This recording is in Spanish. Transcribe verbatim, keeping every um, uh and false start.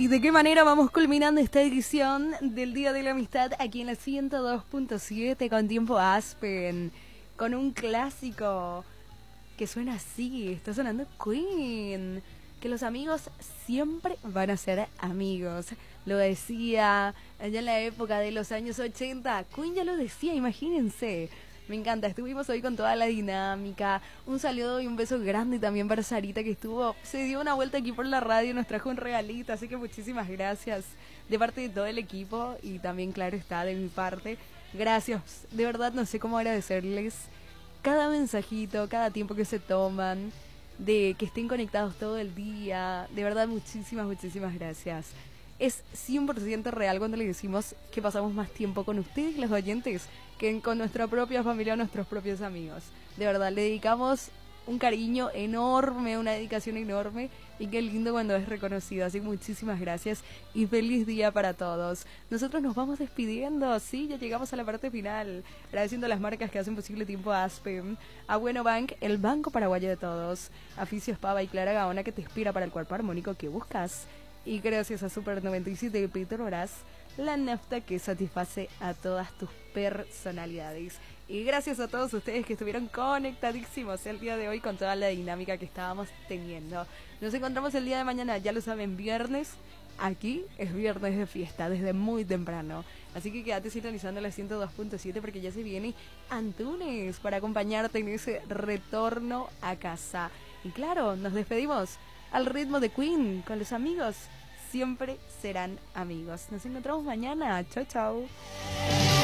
¿Y de qué manera vamos culminando esta edición del Día de la Amistad aquí en la ciento dos punto siete con Tiempo Aspen? Con un clásico que suena así, está sonando Queen. Que los amigos siempre van a ser amigos. Lo decía allá en la época de los años ochenta. Queen ya lo decía, imagínense. Me encanta, estuvimos hoy con toda la dinámica. Un saludo y un beso grande también para Sarita, que estuvo, se dio una vuelta aquí por la radio, nos trajo un regalito, así que muchísimas gracias de parte de todo el equipo y también, claro está, de mi parte. Gracias, de verdad no sé cómo agradecerles cada mensajito, cada tiempo que se toman, de que estén conectados todo el día. De verdad, muchísimas, muchísimas gracias. Es cien por ciento real cuando le decimos que pasamos más tiempo con ustedes, los oyentes, que con nuestra propia familia o nuestros propios amigos. De verdad, le dedicamos un cariño enorme, una dedicación enorme, y qué lindo cuando es reconocido. Así que muchísimas gracias y feliz día para todos. Nosotros nos vamos despidiendo, sí, ya llegamos a la parte final, agradeciendo a las marcas que hacen posible Tiempo Aspen, a Bueno Bank, el banco paraguayo de todos, a Fisios Pava y Clara Gaona, que te inspira para el cuerpo armónico que buscas, y gracias a Super noventa y siete y Petrobras, la nafta que satisface a todas tus personalidades. Y gracias a todos ustedes que estuvieron conectadísimos el día de hoy con toda la dinámica que estábamos teniendo. Nos encontramos el día de mañana, ya lo saben, viernes. Aquí es viernes de fiesta, desde muy temprano. Así que quédate sintonizando la ciento dos punto siete porque ya se viene Antunes para acompañarte en ese retorno a casa. Y claro, nos despedimos al ritmo de Queen con los amigos. Siempre serán amigos. Nos encontramos mañana. Chau, chau.